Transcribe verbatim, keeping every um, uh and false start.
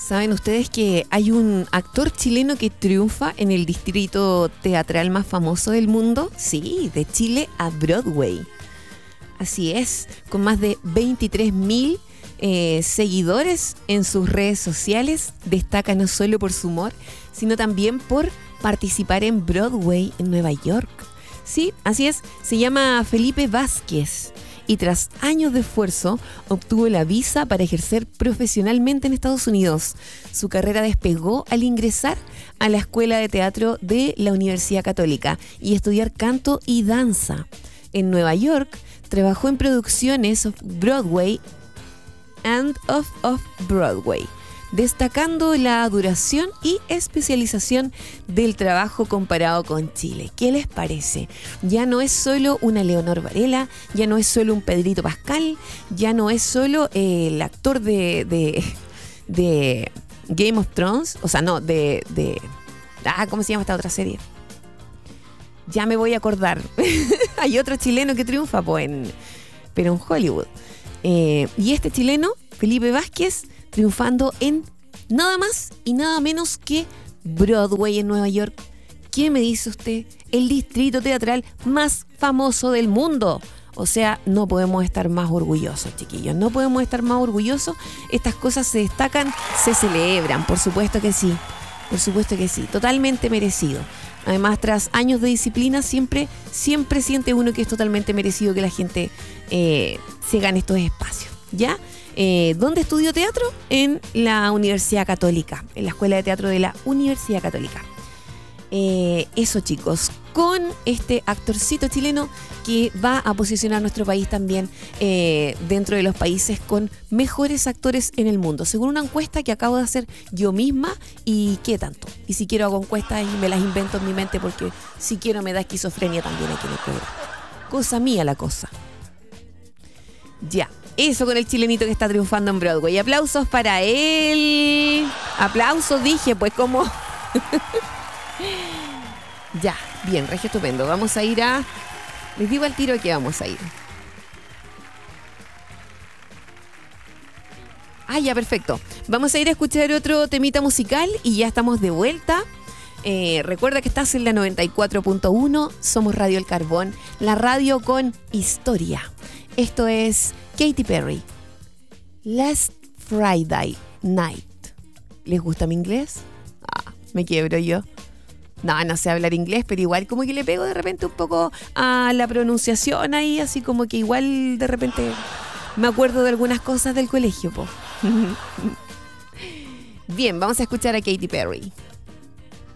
¿Saben ustedes que hay un actor chileno que triunfa en el distrito teatral más famoso del mundo? Sí, de Chile a Broadway. Así es, con más de veintitrés mil eh, seguidores en sus redes sociales, destaca no solo por su humor, sino también por participar en Broadway en Nueva York. Sí, así es, se llama Felipe Vázquez. Y tras años de esfuerzo, obtuvo la visa para ejercer profesionalmente en Estados Unidos. Su carrera despegó al ingresar a la Escuela de Teatro de la Universidad Católica y estudiar canto y danza. En Nueva York, trabajó en producciones off-Broadway and off-off-Broadway, destacando la duración y especialización del trabajo comparado con Chile. ¿Qué les parece? Ya no es solo una Leonor Varela, ya no es solo un Pedrito Pascal, ya no es solo eh, el actor de, de, de Game of Thrones, o sea, no, de, de... Ah, ¿cómo se llama esta otra serie? Ya me voy a acordar. Hay otro chileno que triunfa, pues, en, pero en Hollywood. Eh, y este chileno, Felipe Vázquez, triunfando en nada más y nada menos que Broadway en Nueva York. ¿Qué me dice usted? El distrito teatral más famoso del mundo. O sea, no podemos estar más orgullosos, chiquillos. No podemos estar más orgullosos. Estas cosas se destacan, se celebran. Por supuesto que sí. Por supuesto que sí. Totalmente merecido. Además, tras años de disciplina, siempre, siempre siente uno que es totalmente merecido que la gente eh, se gane estos espacios. ¿Ya? Eh, ¿Dónde estudió teatro? En la Universidad Católica, en la Escuela de Teatro de la Universidad Católica. Eh, eso, chicos, con este actorcito chileno que va a posicionar nuestro país también eh, dentro de los países con mejores actores en el mundo, según una encuesta que acabo de hacer yo misma. ¿Y qué tanto? Y si quiero hago encuestas y me las invento en mi mente, porque si quiero me da esquizofrenia también aquí en el programa. Cosa mía la cosa. Ya. Eso con el chilenito que está triunfando en Broadway. Aplausos para él. Aplausos, dije, pues como... Ya, bien, regio, estupendo. Vamos a ir a... Les digo al tiro que vamos a ir. Ah, ya, perfecto. Vamos a ir a escuchar otro temita musical y ya estamos de vuelta. Eh, recuerda que estás en la noventa y cuatro punto uno. Somos Radio El Carbón, la radio con historia. Esto es Katy Perry, Last Friday Night. ¿Les gusta mi inglés? Ah, me quiebro yo. No, no sé hablar inglés, pero igual como que le pego de repente un poco a la pronunciación ahí, así como que igual de repente me acuerdo de algunas cosas del colegio, po. Bien, vamos a escuchar a Katy Perry.